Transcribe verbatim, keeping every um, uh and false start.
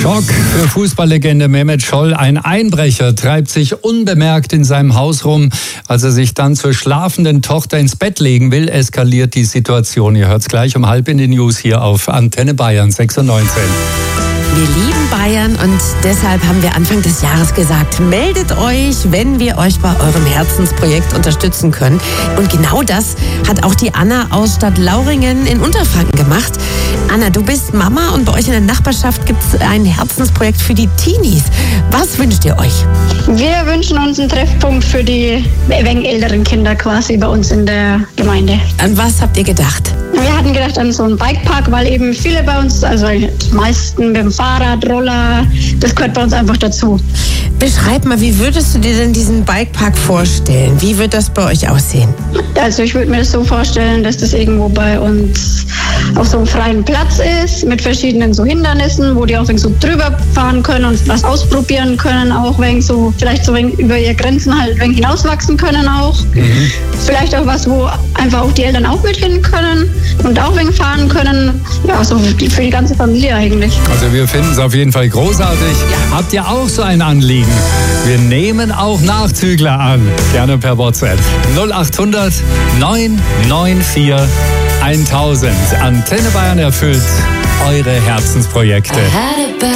Schock für Fußballlegende Mehmet Scholl. Ein Einbrecher treibt sich unbemerkt in seinem Haus rum. Als er sich dann zur schlafenden Tochter ins Bett legen will, eskaliert die Situation. Ihr hört's gleich um halb in den News hier auf Antenne Bayern sechsundneunzig. Wir lieben Bayern und deshalb haben wir Anfang des Jahres gesagt, meldet euch, wenn wir euch bei eurem Herzensprojekt unterstützen können. Und genau das hat auch die Anna aus Stadt Lauringen in Unterfranken gemacht. Anna, du bist Mama und bei euch in der Nachbarschaft gibt es ein Herzensprojekt für die Teenies. Was wünscht ihr euch? Wir wünschen uns einen Treffpunkt für die wenig älteren Kinder quasi bei uns in der Gemeinde. An was habt ihr gedacht? Wir hatten gedacht an so einen Bikepark, weil eben viele bei uns, also die meisten mit dem Fahrrad, Roller, das gehört bei uns einfach dazu. Beschreib mal, wie würdest du dir denn diesen Bikepark vorstellen? Wie wird das bei euch aussehen? Also ich würde mir das so vorstellen, dass das irgendwo bei uns auf so einem freien Platz ist, mit verschiedenen so Hindernissen, wo die auch so drüber fahren können und was ausprobieren können, auch wenn so vielleicht so über ihre Grenzen halt hinauswachsen können auch. Mhm. Vielleicht auch was, wo einfach auch die Eltern auch mit hin können und auch wegen fahren können. Ja, so für die ganze Familie eigentlich. Also wir finden es auf jeden Fall großartig. Ja. Habt ihr auch so ein Anliegen? Wir nehmen auch Nachzügler an. Gerne per WhatsApp. null acht hundert neun neun vier tausend. Antenne Bayern erfüllt eure Herzensprojekte.